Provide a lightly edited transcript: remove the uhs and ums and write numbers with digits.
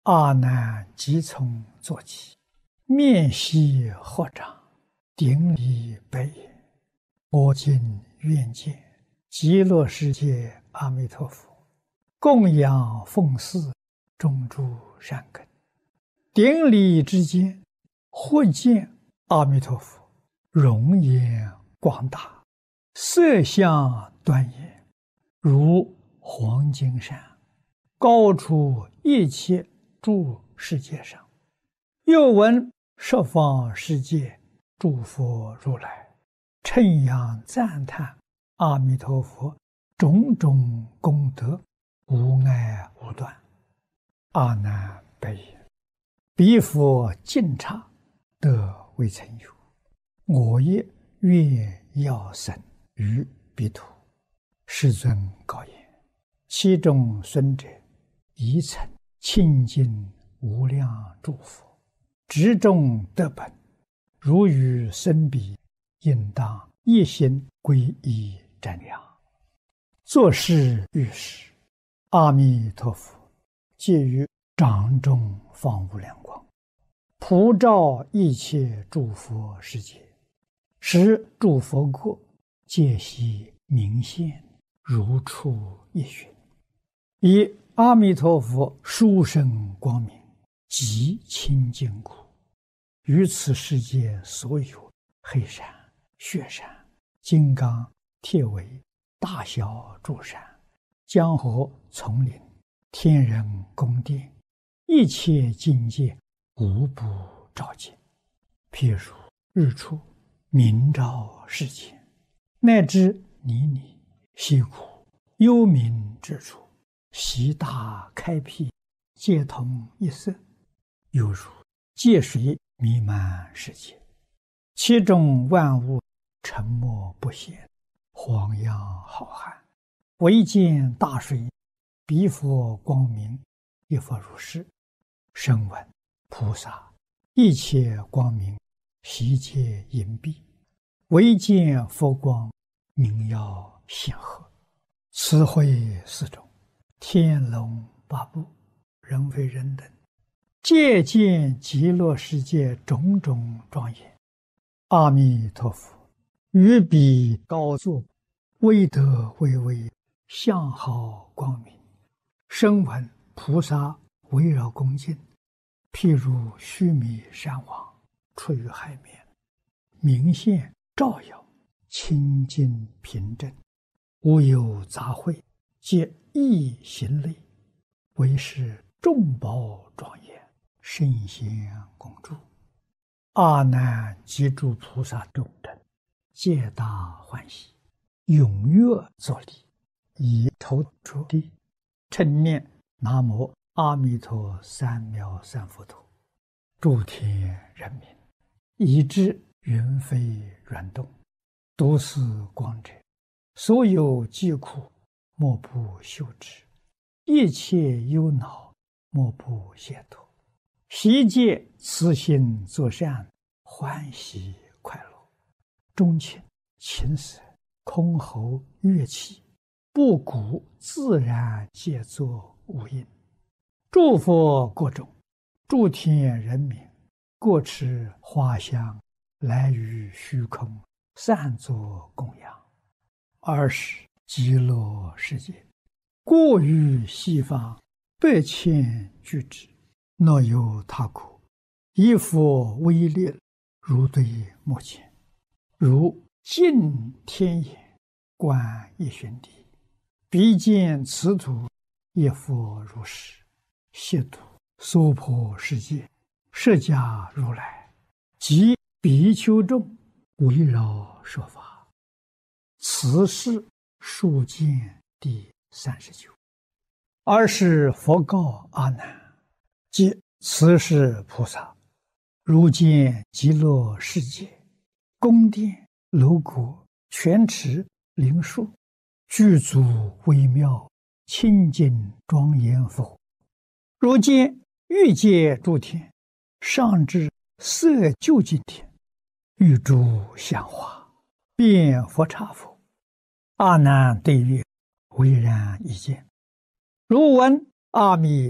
阿难即从坐起，面悉合掌，顶礼白言：我今愿见极乐世界阿弥陀佛，供养奉祀种诸善根。顶礼之间，或见阿弥陀佛容颜广大，色相端严，如黄金山，高出一切诸世界上。又闻十方世界诸佛如来称扬赞叹阿弥陀佛种种功德，无碍无断。阿难白言：彼佛尽刹得未曾有，我也愿要生于彼土。世尊告言：其中孙者，宜曾亲近无量诸佛，执众得本，如与生彼，应当一心皈依瞻仰。作是遇时，阿弥陀佛借于掌中放无量光，普照一切诸佛世界，使诸佛国皆悉明现，如出一寻。以阿弥陀佛殊胜光明极清净故，于此世界所有黑山、雪山、金刚、铁围、大小诸山、江河、丛林、天人宫殿，一切境界无不照见。譬如日出明照世间，乃至泥泞、溪谷、幽冥之处，悉大开辟，皆同一色，犹如界水弥漫世界，其中万物沉没不现，荒洋浩瀚，唯见大水，彼佛光明，亦复如是。声闻菩萨一切光明，悉皆隐蔽，唯见佛光，明耀显赫。此会四种，天龙八部，人非人等，皆见极乐世界种种庄严。阿弥陀佛于彼高坐，威德巍巍，相好光明。声闻菩萨围绕恭敬，譬如须弥山王出于海面，明现照耀，清净平正，无有杂秽，皆一行类，为是众宝庄严，圣贤共住。阿难及诸菩萨众等，皆大欢喜，踊跃作礼，以头着地，称念南无阿弥陀三藐三佛陀。诸天人民，以至云飞软动，读此光者，所有疾苦莫不休止，一切忧恼莫不解脱，悉皆慈心作善，欢喜快乐。钟磬、琴瑟、箜篌、乐器，布谷自然皆作无应。诸佛国中，诸天人民，各持花香，来于虚空，散作供养。尔时极乐世界，过于西方百千俱胝，若有他国，以佛威力，如对目前，如尽天眼，观一旬地，彼见此土，亦复如是。悉土娑婆世界，释迦如来及比丘众，围绕说法。此是数见第39。尔时佛告阿难：即此是菩萨，如见极乐世界，宫殿、楼阁、泉池、灵树，具足微妙，清净庄严否？如见欲界诸天，上至色究竟天，欲诸香花，遍佛刹否？阿难对曰：唯然一见。如闻阿弥